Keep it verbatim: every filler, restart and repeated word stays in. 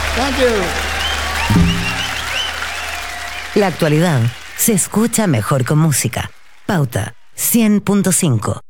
Thank you. La actualidad se escucha mejor con música. Pauta cien punto cinco.